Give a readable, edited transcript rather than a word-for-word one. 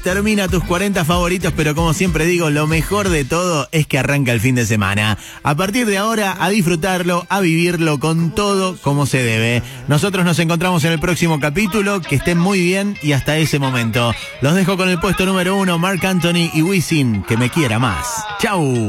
Plus termina tus 40 favoritos, pero como siempre digo, lo mejor de todo es que arranca el fin de semana. A partir de ahora, a disfrutarlo, a vivirlo con todo como se debe. Nosotros nos encontramos en el próximo capítulo, que estén muy bien y hasta ese momento. Los dejo con el puesto número 1, Marc Anthony y Wisin, que me quiera más. ¡Chau!